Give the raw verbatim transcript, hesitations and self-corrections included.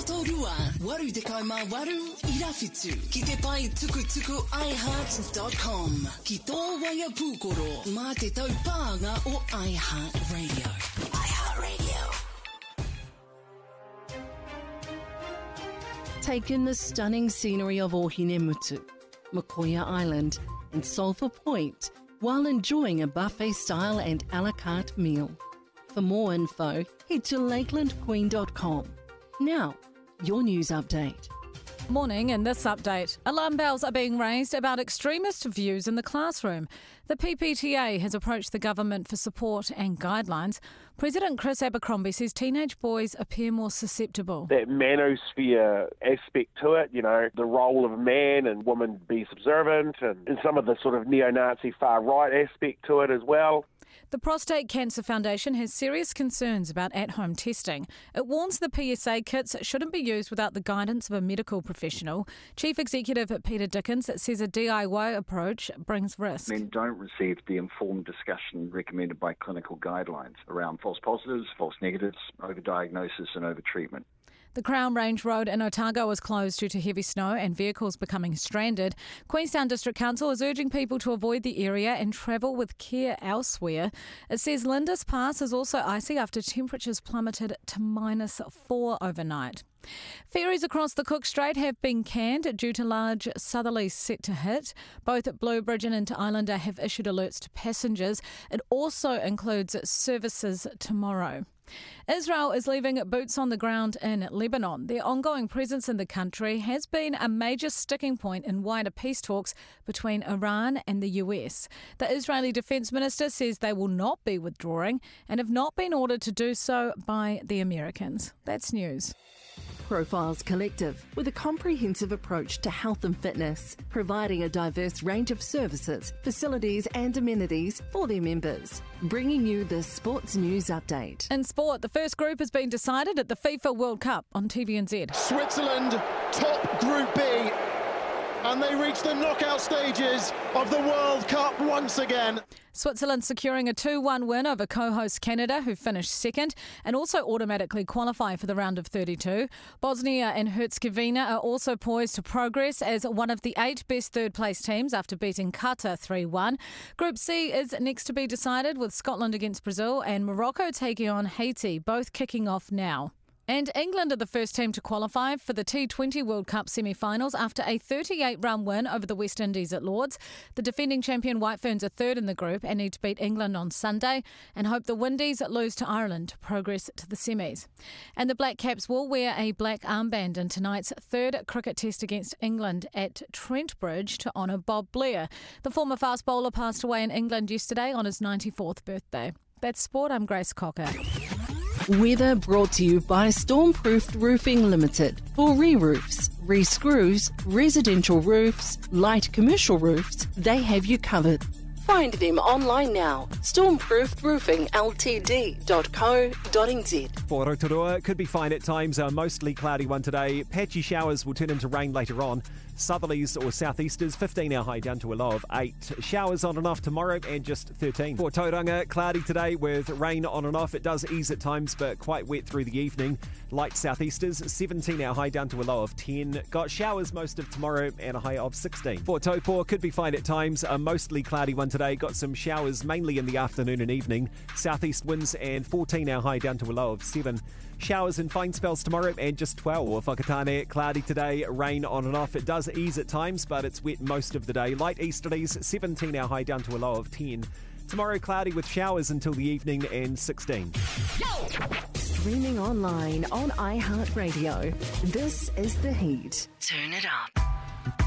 Rotorua, waru te kaumā waru, i rawhitu. Ki te pai tukutuku i heart dot com. Ki tō waia pūkoro, mā te taupānga o iHeartRadio. iHeartRadio. Take in the stunning scenery of Ohinemutu, Makoia Island and Sulphur Point while enjoying a buffet-style and a la carte meal. For more info, head to lakeland queen dot com. Now, your news update. Morning. In this update, alarm bells are being raised about extremist views in the classroom. The P P T A has approached the government for support and guidelines. President Chris Abercrombie says teenage boys appear more susceptible. That manosphere aspect to it, you know, the role of man and woman be subservient, and, and some of the sort of neo-Nazi far-right aspect to it as well. The Prostate Cancer Foundation has serious concerns about at-home testing. It warns the P S A kits shouldn't be used without the guidance of a medical professional. Chief Executive Peter Dickens says a D I Y approach brings risk. Men don't receive the informed discussion recommended by clinical guidelines around false positives, false negatives, overdiagnosis and overtreatment. The Crown Range Road in Otago was closed due to heavy snow and vehicles becoming stranded. Queenstown District Council is urging people to avoid the area and travel with care elsewhere. It says Lindis Pass is also icy after temperatures plummeted to minus four overnight. Ferries across the Cook Strait have been canned due to large southerlies set to hit. Both at Blue Bridge and Inter Islander have issued alerts to passengers. It also includes services tomorrow. Israel is leaving boots on the ground in Lebanon. Their ongoing presence in the country has been a major sticking point in wider peace talks between Iran and the U S. The Israeli Defense Minister says they will not be withdrawing and have not been ordered to do so by the Americans. That's news. Profiles Collective, with a comprehensive approach to health and fitness, providing a diverse range of services, facilities and amenities for their members. Bringing you the Sports News Update. In sport, the first group has been decided at the FIFA World Cup on T V N Z. Switzerland top Group B, and they reach the knockout stages of the World Cup once again. Switzerland securing a two one win over co-host Canada, who finished second, and also automatically qualify for the round of thirty-two. Bosnia and Herzegovina are also poised to progress as one of the eight best third-place teams after beating Qatar three one. Group C is next to be decided, with Scotland against Brazil and Morocco taking on Haiti, both kicking off now. And England are the first team to qualify for the T twenty World Cup semi-finals after a thirty-eight run win over the West Indies at Lords. The defending champion White Ferns are third in the group and need to beat England on Sunday and hope the Windies lose to Ireland to progress to the semis. And the Black Caps will wear a black armband in tonight's third cricket test against England at Trent Bridge to honour Bob Blair. The former fast bowler passed away in England yesterday on his ninety-fourth birthday. That's sport. I'm Grace Cocker. Weather brought to you by Stormproofed Roofing Limited. For re-roofs, re-screws, residential roofs, light commercial roofs, they have you covered. Find them online now. stormproofed roofing l t d dot co dot n z. For Rotorua, it could be fine at times. A mostly cloudy one today. Patchy showers will turn into rain later on. Southerlies or southeasters, fifteen our high down to a low of eight. Showers on and off tomorrow and just thirteen. For Tauranga, cloudy today with rain on and off. It does ease at times, but quite wet through the evening. Light southeasters, seventeen our high down to a low of ten. Got showers most of tomorrow and a high of sixteen. For Taupo, could be fine at times. A mostly cloudy one today. Got some showers mainly in the afternoon and evening. Southeast winds and fourteen our high down to a low of seven. Showers and fine spells tomorrow and just twelve. Whakatane, cloudy today, rain on and off. It does ease at times, but it's wet most of the day. Light easterlies, seventeen our high down to a low of ten. Tomorrow cloudy with showers until the evening and sixteen. Streaming online on iHeartRadio. This is The Heat. Turn it up.